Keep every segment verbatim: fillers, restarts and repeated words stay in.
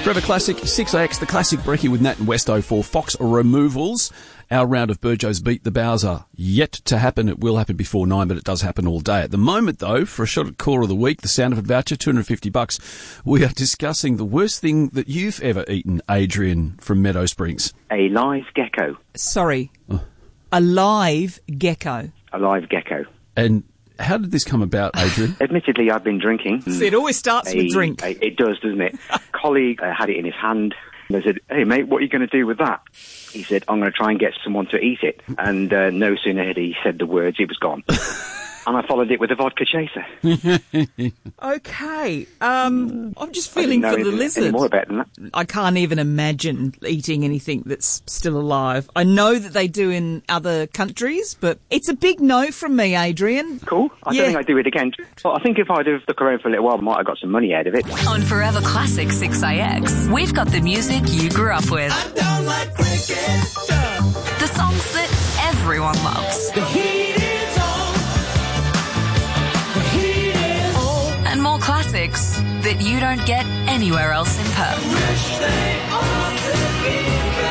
Forever Classic, six A X, the classic brekkie with Nat and Westo for Fox Removals. Our round of Burjo's Beat the Bowser yet to happen. It will happen before nine, but it does happen all day. At the moment, though, for a shot at caller of the week, the Sound of It voucher, two hundred fifty bucks, we are discussing the worst thing that you've ever eaten, Adrian from Meadow Springs. A live gecko. Sorry. Oh. A live gecko. A live gecko. And how did this come about, Adrian? Admittedly, I've been drinking. So it always starts a, with drink. A, it does, doesn't it? A colleague uh, had it in his hand. And I said, hey, mate, what are you going to do with that? He said, I'm going to try and get someone to eat it. And uh, no sooner had he said the words, it was gone. And I followed it with a vodka chaser. Okay. Um, I'm just feeling for the lizard. Any more about that. I can't even imagine eating anything that's still alive. I know that they do in other countries, but it's a big no from me, Adrian. Cool. I yeah. don't think I'd do it again. Well, I think if I'd have stuck around for a little while, I might have got some money out of it. On Forever Classic six A X, we've got the music you grew up with. I don't like cricket. The songs that everyone loves. The heat is on. The heat is on. And more classics that you don't get anywhere else in Perth. Wish they all could be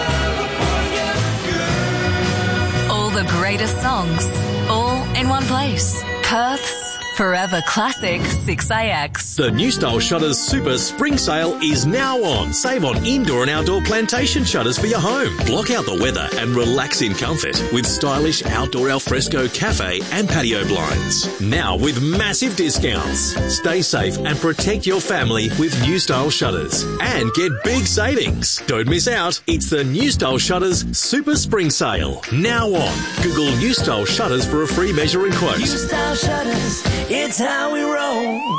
California girl. All the greatest songs, all in one place. Perth's Forever Classic six A X. The New Style Shutters Super Spring Sale is now on. Save on indoor and outdoor plantation shutters for your home. Block out the weather and relax in comfort with stylish outdoor alfresco cafe and patio blinds. Now with massive discounts. Stay safe and protect your family with New Style Shutters. And get big savings. Don't miss out. It's the New Style Shutters Super Spring Sale. Now on. Google New Style Shutters for a free measure and quote. New Style Shutters. It's how we roll.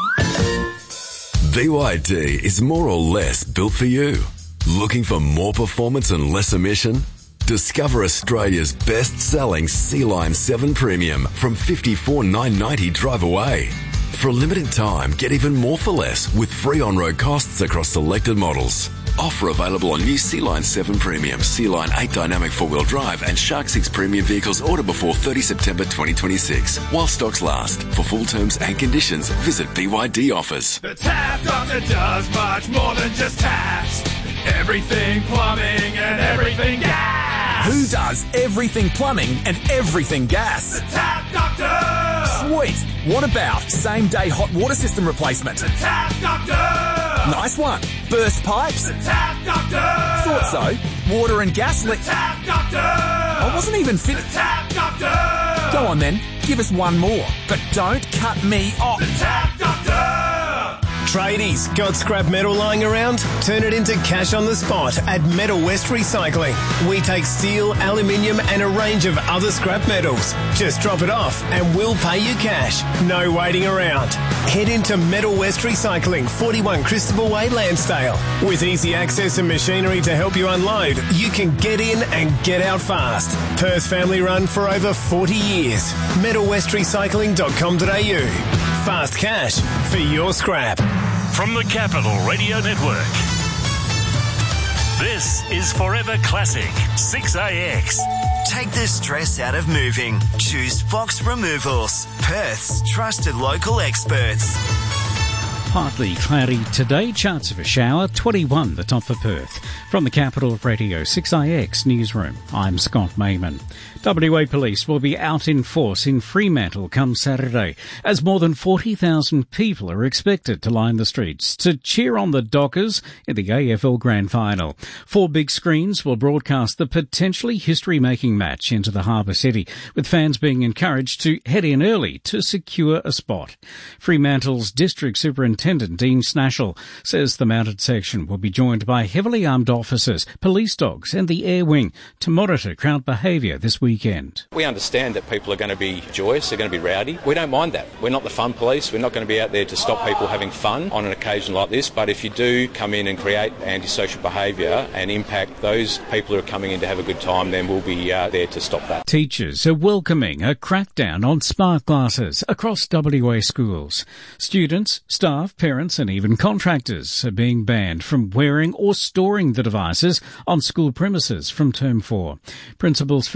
B Y D is more or less built for you. Looking for more performance and less emission? Discover Australia's best-selling Sea Line seven Premium from fifty-four thousand nine hundred ninety dollars drive away. For a limited time, get even more for less with free on-road costs across selected models. Offer available on new Sea Line seven Premium, Sea Line eight Dynamic four-wheel drive and Shark six Premium vehicles order before thirtieth September twenty twenty-six. While stocks last. For full terms and conditions, visit B Y D Offers. The Tap Doctor does much more than just taps. Everything plumbing and everything gas. Who does everything plumbing and everything gas? The Tap Doctor! Sweet. What about same-day hot water system replacement? The Tap Doctor! Nice one. Burst pipes? The Tap Doctor! Thought so. Water and gas leak. The Tap Doctor! I wasn't even fit. The Tap Doctor! Go on then. Give us one more. But don't cut me off. The Tap Doctor! Tradies, got scrap metal lying around? Turn it into cash on the spot at Metal West Recycling. We take steel, aluminium and a range of other scrap metals. Just drop it off and we'll pay you cash. No waiting around. Head into Metal West Recycling, forty-one Christopher Way, Lansdale. With easy access and machinery to help you unload, you can get in and get out fast. Perth family run for over forty years. metal west recycling dot com dot a u. Fast cash for your scrap. From the Capital Radio Network, this is Forever Classic six A X. Take the stress out of moving. Choose Fox Removals, Perth's trusted local experts. Partly cloudy today, chance of a shower, twenty-one the top for Perth. From the Capital Radio six A X Newsroom, I'm Scott Mayman. W A Police will be out in force in Fremantle come Saturday, as more than forty thousand people are expected to line the streets to cheer on the Dockers in the A F L Grand Final. Four big screens will broadcast the potentially history-making match into the Harbour City, with fans being encouraged to head in early to secure a spot. Fremantle's District Superintendent Dean Snashall says the mounted section will be joined by heavily armed officers, police dogs and the Air Wing to monitor crowd behaviour this weekend. We understand that people are going to be joyous, they're going to be rowdy. We don't mind that. We're not the fun police. We're not going to be out there to stop people having fun on an occasion like this. But if you do come in and create antisocial behaviour and impact those people who are coming in to have a good time, then we'll be uh, there to stop that. Teachers are welcoming a crackdown on smart glasses across W A schools. Students, staff, parents and even contractors are being banned from wearing or storing the devices on school premises from term four. Principals Federation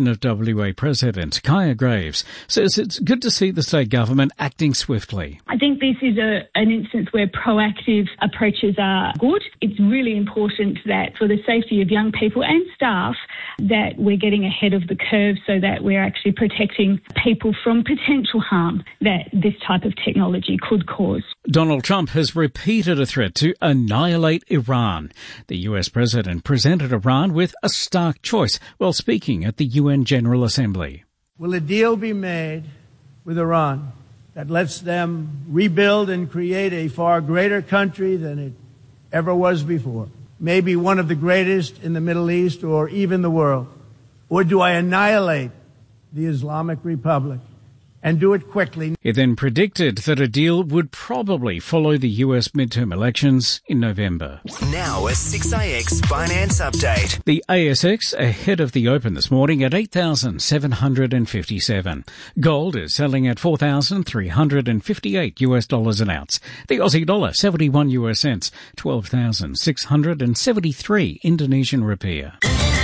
opposition of W A President Kaya Graves says it's good to see the state government acting swiftly. I think this is a, an instance where proactive approaches are good. It's really important that for the safety of young people and staff that we're getting ahead of the curve so that we're actually protecting people from potential harm that this type of technology could cause. Donald Trump has repeated a threat to annihilate Iran. The U S president presented Iran with a stark choice while speaking at the U N General Assembly. Will a deal be made with Iran that lets them rebuild and create a far greater country than it ever was before? Maybe one of the greatest in the Middle East or even the world? Or do I annihilate the Islamic Republic and do it quickly? He then predicted that a deal would probably follow the U S midterm elections in November. Now a six A X finance update. The A S X ahead of the open this morning at eight thousand seven hundred fifty-seven. Gold is selling at four thousand three hundred fifty-eight US dollars an ounce. The Aussie dollar seventy-one US cents, twelve thousand six hundred seventy-three Indonesian rupiah.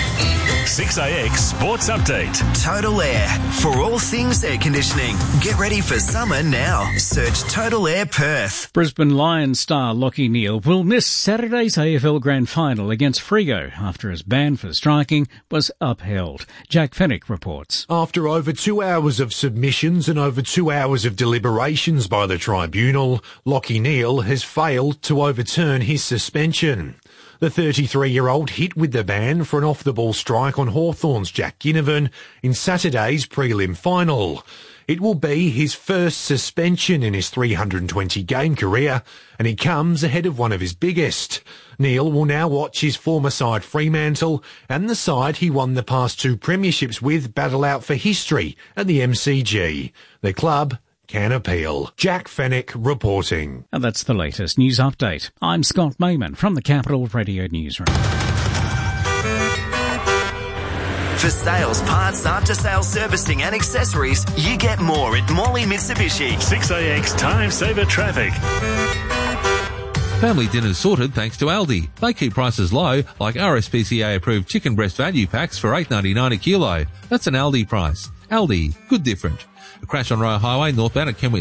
six A X Sports Update. Total Air. For all things air conditioning. Get ready for summer now. Search Total Air Perth. Brisbane Lions star Lachie Neale will miss Saturday's A F L Grand Final against Freo after his ban for striking was upheld. Jack Fennick reports. After over two hours of submissions and over two hours of deliberations by the tribunal, Lachie Neale has failed to overturn his suspension. The thirty-three-year-old hit with the ban for an off-the-ball strike on Hawthorn's Jack Ginnivan in Saturday's prelim final. It will be his first suspension in his three hundred twenty game career, and it comes ahead of one of his biggest. Neale will now watch his former side Fremantle and the side he won the past two premierships with battle out for history at the M C G. The club can appeal. Jack Fennick reporting. And that's the latest news update. I'm Scott Mayman from the Capital Radio Newsroom. For sales, parts, after-sales servicing and accessories, you get more at Morley Mitsubishi. six A X Time Saver Traffic. Family dinners sorted thanks to Aldi. They keep prices low, like R S P C A-approved chicken breast value packs for eight ninety-nine a kilo. That's an Aldi price. Aldi, good different. A crash on Royal Highway northbound at Kenway